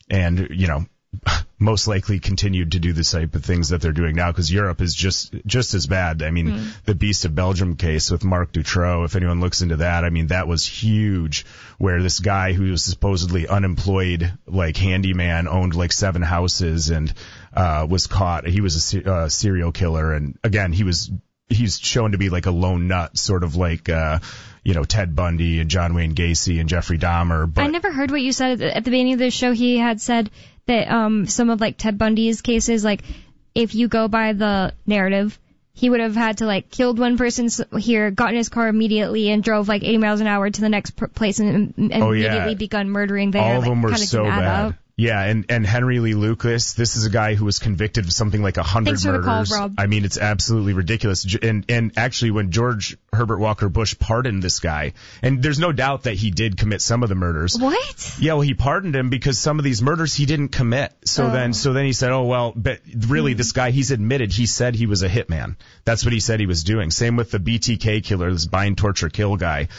and most likely continued to do the type of things that they're doing now, because Europe is just as bad. I mean, the Beast of Belgium case with Marc Dutroux, if anyone looks into that, I mean, that was huge, where this guy who was supposedly unemployed, like handyman, owned like 7 houses and was caught. He was a serial killer, and again, he's shown to be like a lone nut, sort of like Ted Bundy and John Wayne Gacy and Jeffrey Dahmer. But I never heard what you said at the beginning of the show. He had said that some of like Ted Bundy's cases, like if you go by the narrative, he would have had to like killed one person here, got in his car immediately, and drove like 80 miles an hour to the next place and immediately begun murdering there. All of them were kinda so bad. Yeah, and Henry Lee Lucas, this is a guy who was convicted of something like 100 Thanks murders. For the call, Rob. I mean, it's absolutely ridiculous. And actually, when George Herbert Walker Bush pardoned this guy, and there's no doubt that he did commit some of the murders. What? Yeah, well, he pardoned him because some of these murders he didn't commit. So then he said, oh, well, but really this guy, he's admitted, he said he was a hitman. That's what he said he was doing. Same with the BTK killer, this bind, torture, kill guy.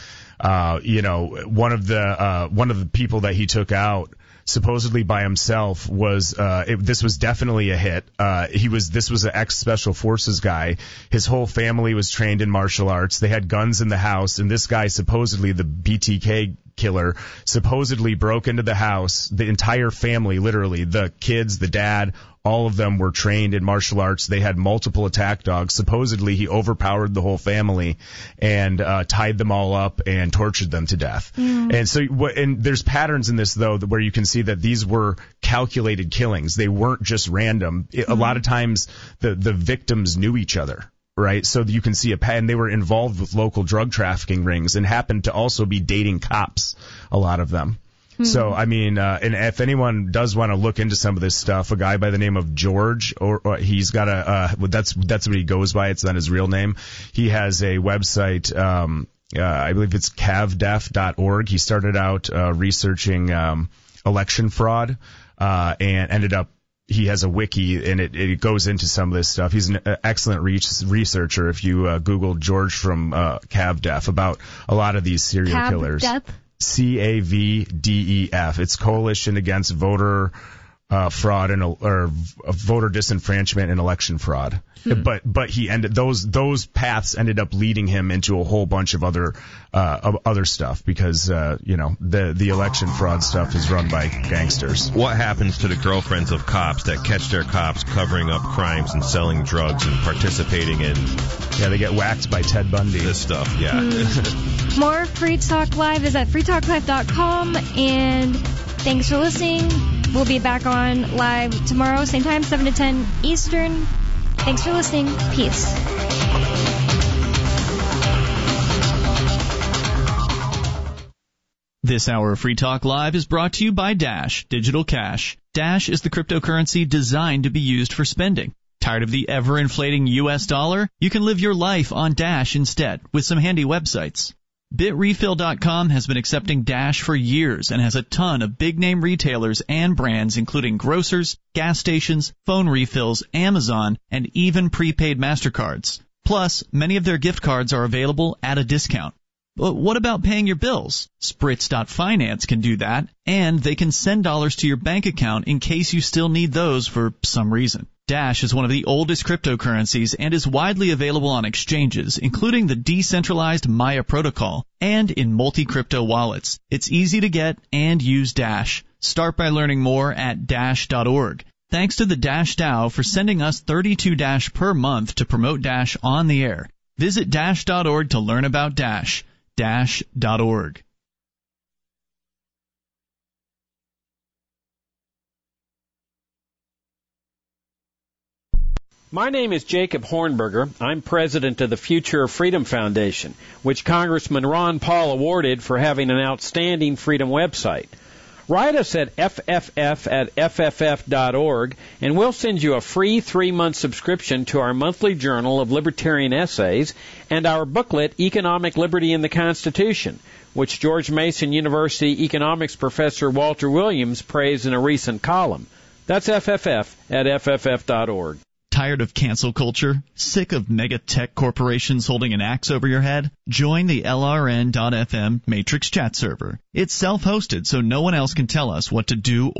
One of the people that he took out supposedly by himself was this was definitely a hit. This was an ex-special forces guy. His whole family was trained in martial arts. They had guns in the house, and this guy, supposedly the BTK killer, supposedly broke into the house. The entire family, literally, the kids, the dad, all of them were trained in martial arts. They had multiple attack dogs. Supposedly, he overpowered the whole family and tied them all up and tortured them to death. And there's patterns in this, though, where you can see that these were calculated killings. They weren't just random. A lot of times, the victims knew each other. Right, so you can see and they were involved with local drug trafficking rings and happened to also be dating cops, a lot of them. So, I mean, and if anyone does want to look into some of this stuff, a guy by the name of George, or he's got that's what he goes by. It's not his real name. He has a website, I believe it's cavdef.org. He started out researching election fraud and ended up. He has a wiki, and it goes into some of this stuff. He's an excellent researcher. If you Google George from CavDef about a lot of these serial killers. CAVDEF. It's Coalition Against Voter Fraud or Voter Disenfranchisement and Election Fraud. But he ended those paths ended up leading him into a whole bunch of other stuff because the election fraud stuff is run by gangsters. What happens to the girlfriends of cops that catch their cops covering up crimes and selling drugs and participating in? Yeah, they get whacked by Ted Bundy. This stuff, yeah. More Free Talk Live is at freetalklive.com, and thanks for listening. We'll be back on live tomorrow, same time, 7 to 10 Eastern. Thanks for listening. Peace. This hour of Free Talk Live is brought to you by Dash Digital Cash. Dash is the cryptocurrency designed to be used for spending. Tired of the ever-inflating U.S. dollar? You can live your life on Dash instead with some handy websites. BitRefill.com has been accepting Dash for years and has a ton of big-name retailers and brands including grocers, gas stations, phone refills, Amazon, and even prepaid MasterCards. Plus, many of their gift cards are available at a discount. But what about paying your bills? Spritz.finance can do that, and they can send dollars to your bank account in case you still need those for some reason. Dash is one of the oldest cryptocurrencies and is widely available on exchanges, including the decentralized Maya protocol, and in multi-crypto wallets. It's easy to get and use Dash. Start by learning more at Dash.org. Thanks to the Dash DAO for sending us 32 Dash per month to promote Dash on the air. Visit Dash.org to learn about Dash. Dash.org. My name is Jacob Hornberger. I'm president of the Future of Freedom Foundation, which Congressman Ron Paul awarded for having an outstanding freedom website. Write us at fff@fff.org, and we'll send you a free 3-month subscription to our monthly journal of libertarian essays and our booklet, Economic Liberty in the Constitution, which George Mason University economics professor Walter Williams praised in a recent column. That's fff@fff.org. Tired of cancel culture? Sick of mega tech corporations holding an axe over your head? Join the LRN.FM Matrix chat server. It's self-hosted, so no one else can tell us what to do